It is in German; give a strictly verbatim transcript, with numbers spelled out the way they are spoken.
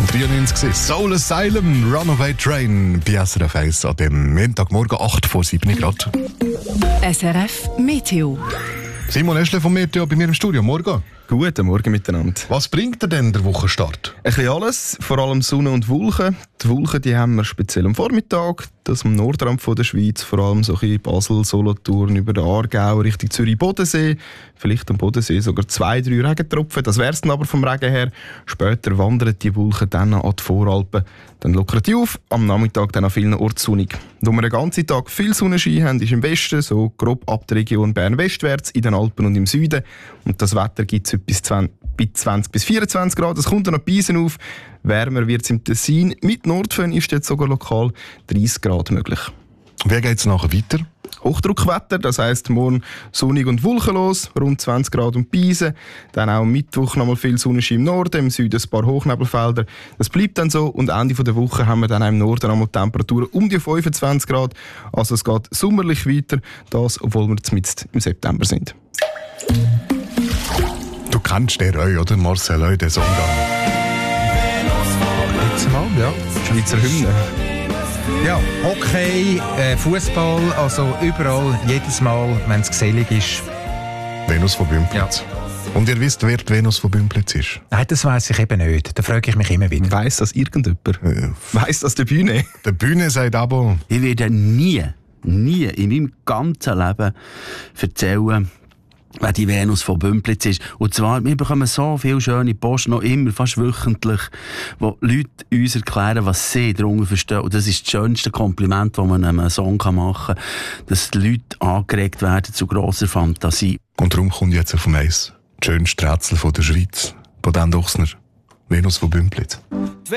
neunzehnhundertdreiundneunzig Soul Asylum, Runaway Train bei S R F eins an dem Montagmorgen acht vor sieben Grad. S R F Meteo. Simon Eschle vom Meteo bei mir im Studio. Morgen. Guten Morgen miteinander. Was bringt dir denn der Wochenstart? Ein bisschen alles, vor allem Sonne und Wolken. Die Wolken die haben wir speziell am Vormittag, das am Nordrand von der Schweiz, vor allem so ein bisschen Basel, Solothurn, über den Aargau, Richtung Zürich-Bodensee. Vielleicht am Bodensee sogar zwei, drei Regentropfen. Das wär's dann aber vom Regen her. Später wandern die Wolken dann an die Voralpen. Dann lockern die auf, am Nachmittag dann an vielen Orten sonnig. Wo wir den ganzen Tag viel Sonnenschein haben, ist im Westen, so grob ab der Region Bern-westwärts, in den Alpen und im Süden. Und das Wetter gibt es bis zwanzig bis vierundzwanzig Grad. Es kommt dann noch Beisen auf. Wärmer wird es im Tessin. Mit Nordföhn ist jetzt sogar lokal dreißig Grad möglich. Wie geht es nachher weiter? Hochdruckwetter, das heisst morgen sonnig und wolkenlos, rund zwanzig Grad und Beisen. Dann auch am Mittwoch nochmal viel Sonnenschein im Norden, im Süden ein paar Hochnebelfelder. Das bleibt dann so und Ende der Woche haben wir dann auch im Norden nochmal Temperaturen um die fünfundzwanzig Grad. Also es geht sommerlich weiter, das, obwohl wir jetzt im September sind. Du kennst den Reu, oder Marcel Reu, den Song da? Jetzt mal, ja. Schweizer Hymne. Ja, Hockey, äh, Fußball, also überall, jedes Mal, wenn es gesellig ist. Venus von Bümplitz. Ja. Und ihr wisst, wer die Venus von Bümplitz ist? Nein, das weiss ich eben nicht. Da frage ich mich immer wieder. Weiss das irgendjemand? Äh, Weiss das der Bühne? Der Bühne sagt aber... Ich werde nie, nie in meinem ganzen Leben erzählen, wer die Venus von Bümplitz ist. Und zwar, wir bekommen so viele schöne Post, noch immer, fast wöchentlich, wo Leute uns erklären, was sie darunter verstehen. Und das ist das schönste Kompliment, das man einem Song machen kann, dass die Leute angeregt werden zu grosser Fantasie. Und darum kommt jetzt auf Eis das schönste Rätsel von der Schweiz. Von Dan Duchsner. Venus von Bümplitz.